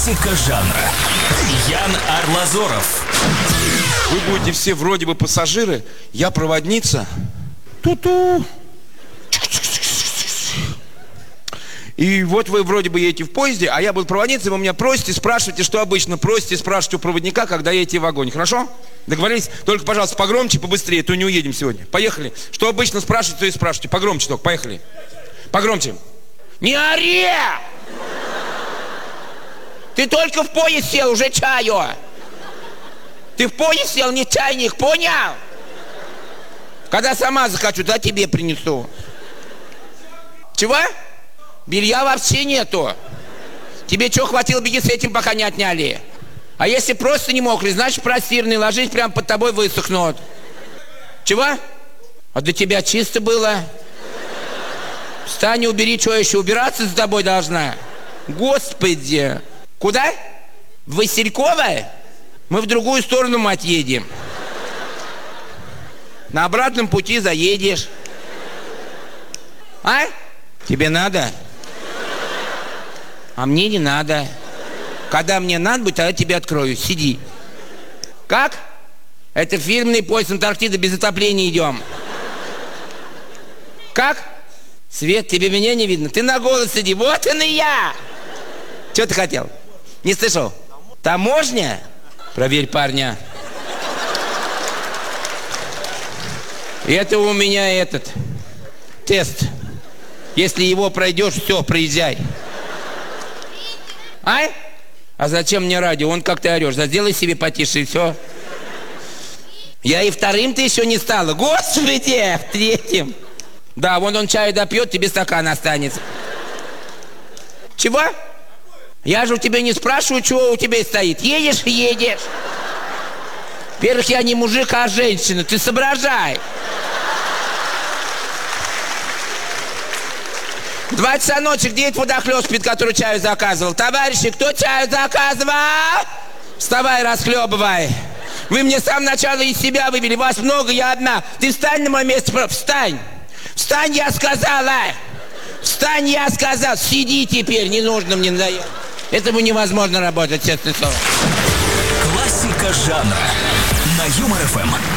Классика жанра. Ян Арлазоров. Вы будете все вроде бы пассажиры, я проводница. Ту-ту. И вот вы вроде бы едете в поезде, а я буду проводницей, вы меня просите, спрашиваете, что обычно просите, спрашиваете у проводника, когда едете в вагоне. Хорошо? Договорились? Только, пожалуйста, погромче, побыстрее, то не уедем сегодня. Поехали. Что обычно спрашиваете, то и спрашивайте. Погромче только, поехали. Погромче. Не ори! Ты только в поезд сел, уже чаю. Ты в поезд сел, не чайник, понял? Когда сама захочу, да тебе принесу. Чего? Белья вообще нету. Тебе что хватило, беги с этим, пока не отняли. А если просто не мокрый, значит простирный, ложись прямо под тобой, высохнут. Чего? А для тебя чисто было. Встань и убери, что еще, убираться за тобой должна? Господи. Куда? В Васильково? Мы в другую сторону, мать, едем. На обратном пути заедешь. А? Тебе надо? А мне не надо. Когда мне надо будет, тогда тебе открою. Сиди. Как? Это фирменный поезд Антарктида, без отопления идем. Как? Свет, тебе меня не видно. Ты на голос сиди. Вот он и я. Что ты хотел? Не слышал? Таможня? Проверь парня. Это у меня этот тест. Если его пройдешь, все, проезжай. А зачем мне радио? Он как ты орешь. Да сделай себе потише и все. Я и вторым-то еще не стала. Господи, в третьем. Да, вон он чаю допьет, тебе стакан останется. Чего? Я же у тебя не спрашиваю, чего у тебя стоит. Едешь, едешь. Во-первых, я не мужик, а женщина. Ты соображай. 2 часа ночи, где этот водохлёст спит, который чаю заказывал? Товарищи, кто чаю заказывал? Вставай, расхлебывай. Вы мне с самого начала из себя вывели. Вас много, я одна. Ты встань на мое место. Встань. Встань, я сказала. Встань, я сказал. Сиди теперь, не нужно мне надоело. Этому невозможно работать, честное слово. Классика жанра на Юмор ФМ.